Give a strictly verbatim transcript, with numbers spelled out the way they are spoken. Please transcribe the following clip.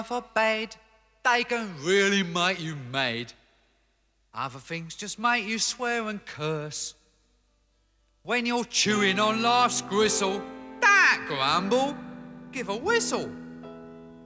forbade, they can really make you mad. Other things just make you swear and curse. When you're chewing on life's gristle, don't grumble, give a whistle.